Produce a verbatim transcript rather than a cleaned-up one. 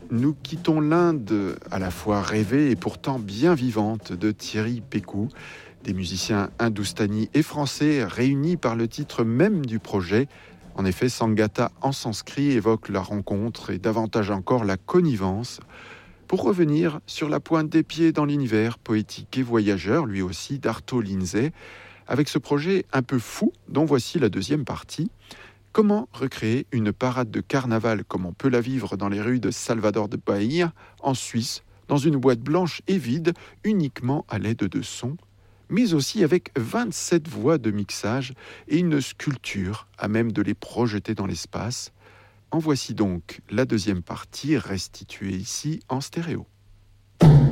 Nous quittons l'Inde à la fois rêvée et pourtant bien vivante de Thierry Pécou, des musiciens hindoustani et français réunis par le titre même du projet. En effet, Sangata en sanskrit évoque la rencontre et davantage encore la connivence. Pour revenir sur la pointe des pieds dans l'univers poétique et voyageur, lui aussi, d'Arto Lindsay, avec ce projet un peu fou dont voici la deuxième partie. Comment recréer une parade de carnaval comme on peut la vivre dans les rues de Salvador de Bahia, en Suisse, dans une boîte blanche et vide, uniquement à l'aide de sons, mais aussi avec vingt-sept voix de mixage et une sculpture à même de les projeter dans l'espace. En voici donc la deuxième partie restituée ici en stéréo.